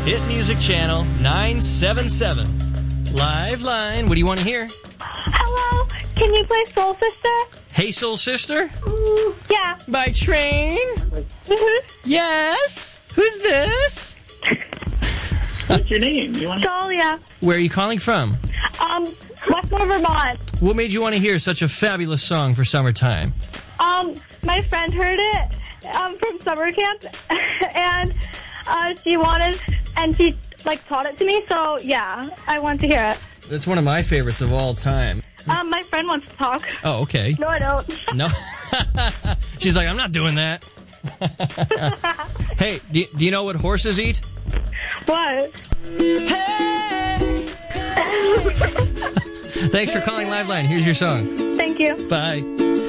Hit Music Channel 977. Live line. What do you want to hear? Hello, can you play Soul Sister? Hey, Soul Sister? Yeah. By Train? Yes? Who's this? What's your name? Dahlia. Where are you calling from? Westmore, Vermont. What made you want to hear such a fabulous song for summertime? My friend heard it from summer camp, and she taught it to me, so yeah, I want to hear it. That's one of my favorites of all time. My friend wants to talk. Oh, okay. No, I don't. No. She's like, I'm not doing that. Hey, do you know what horses eat? What? Hey! Thanks for calling Liveline. Here's your song. Thank you. Bye.